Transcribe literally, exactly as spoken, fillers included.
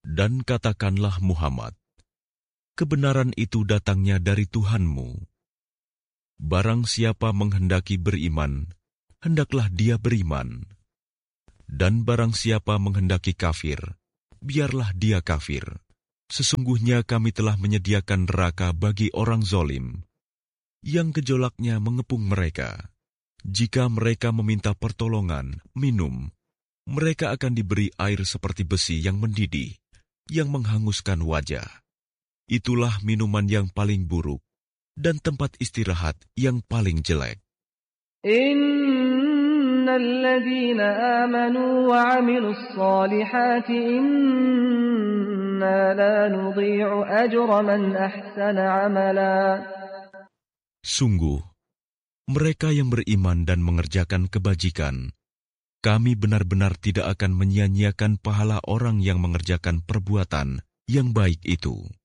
Dan katakanlah Muhammad, kebenaran itu datangnya dari Tuhanmu. Barang siapa menghendaki beriman, hendaklah dia beriman. Dan barang siapa menghendaki kafir, biarlah dia kafir. Sesungguhnya kami telah menyediakan neraka bagi orang zalim, yang gejolaknya mengepung mereka. Jika mereka meminta pertolongan, minum, mereka akan diberi air seperti besi yang mendidih, yang menghanguskan wajah. Itulah minuman yang paling buruk dan tempat istirahat yang paling jelek. Innal ladzina amanu wa 'amilus solihati inna la nudhi'u ajra man ahsana 'amala. Sungguh, mereka yang beriman dan mengerjakan kebajikan, kami benar-benar tidak akan menyia-nyiakan pahala orang yang mengerjakan perbuatan yang baik itu.